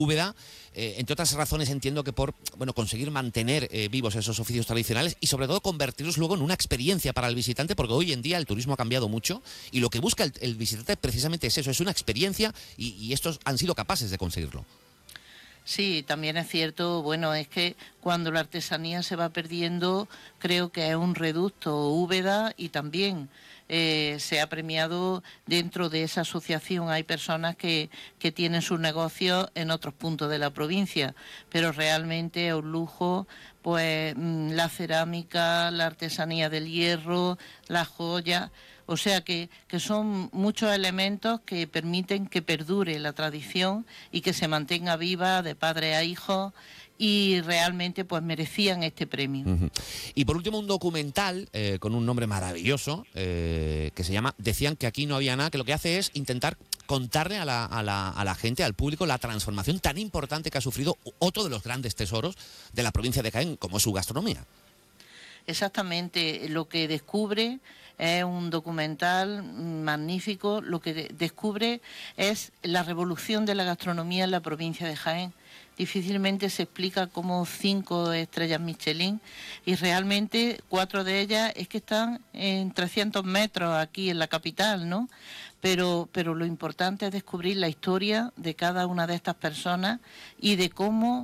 Úbeda, entre otras razones entiendo que por conseguir mantener vivos esos oficios tradicionales y sobre todo convertirlos luego en una experiencia para el visitante, porque hoy en día el turismo ha cambiado mucho y lo que busca el visitante precisamente es eso, es una experiencia y estos han sido capaces de conseguirlo. Sí, también es cierto, es que cuando la artesanía se va perdiendo, creo que es un reducto Úbeda y también se ha premiado dentro de esa asociación. Hay personas que tienen sus negocios en otros puntos de la provincia, pero realmente es un lujo, pues la cerámica, la artesanía del hierro, las joyas. O sea que son muchos elementos que permiten que perdure la tradición y que se mantenga viva de padre a hijo, y realmente pues merecían este premio. Y por último un documental con un nombre maravilloso que se llama Decían que aquí no había nada, que lo que hace es intentar contarle a la gente, al público, la transformación tan importante que ha sufrido otro de los grandes tesoros de la provincia de Jaén, como es su gastronomía. Exactamente, lo que descubre es un documental magnífico. Lo que descubre es la revolución de la gastronomía en la provincia de Jaén. Difícilmente se explica cómo 5 estrellas Michelin, y realmente 4 de ellas es que están en 300 metros aquí en la capital, ¿no? Pero lo importante es descubrir la historia de cada una de estas personas y de cómo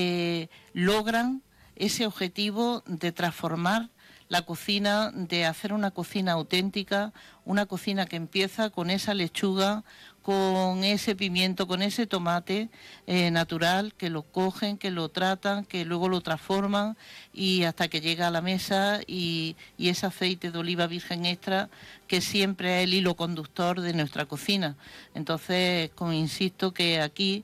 logran ese objetivo de transformar la cocina, de hacer una cocina auténtica, una cocina que empieza con esa lechuga, con ese pimiento, con ese tomate natural, que lo cogen, que lo tratan, que luego lo transforman y hasta que llega a la mesa, y ese aceite de oliva virgen extra que siempre es el hilo conductor de nuestra cocina. Entonces, insisto que aquí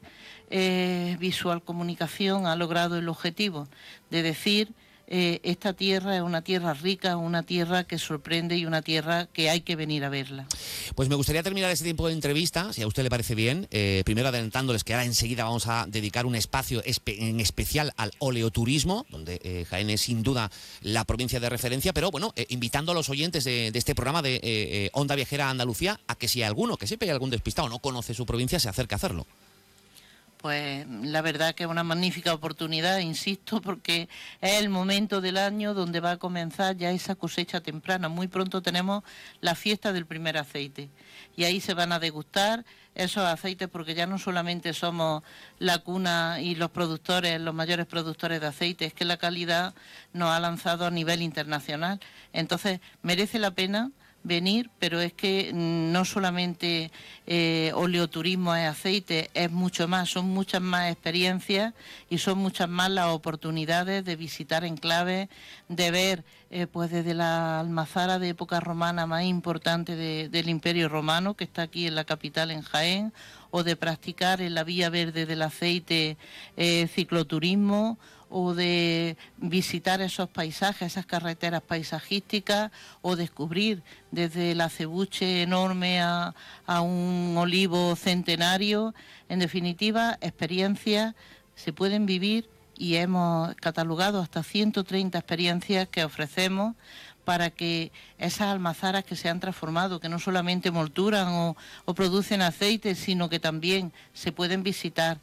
Visual Comunicación ha logrado el objetivo de decir: esta tierra es una tierra rica, una tierra que sorprende y una tierra que hay que venir a verla. Pues me gustaría terminar este tiempo de entrevista, si a usted le parece bien, primero adelantándoles que ahora enseguida vamos a dedicar un espacio en especial al oleoturismo, donde Jaén es sin duda la provincia de referencia, pero invitando a los oyentes de este programa de Onda Viajera Andalucía a que si hay alguno, que siempre hay algún despistado, no conoce su provincia, se acerque a hacerlo. Pues la verdad que es una magnífica oportunidad, insisto, porque es el momento del año donde va a comenzar ya esa cosecha temprana. Muy pronto tenemos la fiesta del primer aceite y ahí se van a degustar esos aceites, porque ya no solamente somos la cuna y los productores, los mayores productores de aceite, es que la calidad nos ha lanzado a nivel internacional. Entonces merece la pena venir, pero es que no solamente oleoturismo es aceite, es mucho más, son muchas más experiencias y son muchas más las oportunidades de visitar enclaves, de ver pues desde la almazara de época romana más importante del Imperio Romano, que está aquí en la capital, en Jaén, o de practicar en la Vía Verde del Aceite cicloturismo, o de visitar esos paisajes, esas carreteras paisajísticas, o descubrir desde el acebuche enorme a un olivo centenario. En definitiva, experiencias se pueden vivir y hemos catalogado hasta 130 experiencias que ofrecemos para que esas almazaras que se han transformado, que no solamente molturan o producen aceite, sino que también se pueden visitar,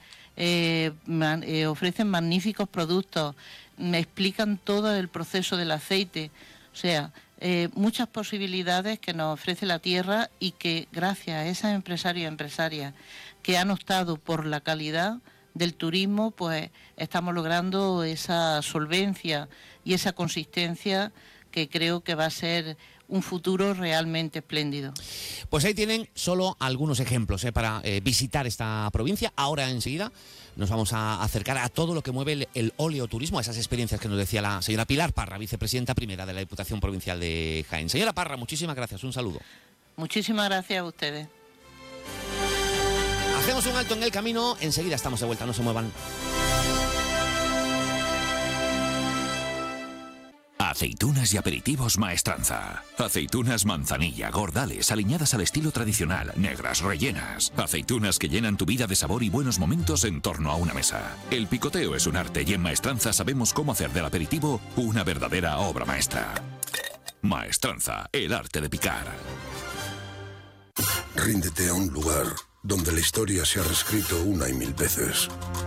ofrecen magníficos productos, me explican todo el proceso del aceite. O sea, muchas posibilidades que nos ofrece la tierra, y que gracias a esas empresarios y empresarias que han optado por la calidad del turismo, pues estamos logrando esa solvencia y esa consistencia que creo que va a ser un futuro realmente espléndido. Pues ahí tienen solo algunos ejemplos para visitar esta provincia. Ahora enseguida nos vamos a acercar a todo lo que mueve el oleoturismo, a esas experiencias que nos decía la señora Pilar Parra, vicepresidenta primera de la Diputación Provincial de Jaén. Señora Parra, muchísimas gracias, un saludo. Muchísimas gracias a ustedes. Hacemos un alto en el camino, enseguida estamos de vuelta, no se muevan. Aceitunas y aperitivos Maestranza. Aceitunas manzanilla, gordales, aliñadas al estilo tradicional, negras, rellenas. Aceitunas que llenan tu vida de sabor y buenos momentos en torno a una mesa. El picoteo es un arte y en Maestranza sabemos cómo hacer del aperitivo una verdadera obra maestra. Maestranza, el arte de picar. Ríndete a un lugar donde la historia se ha reescrito una y mil veces.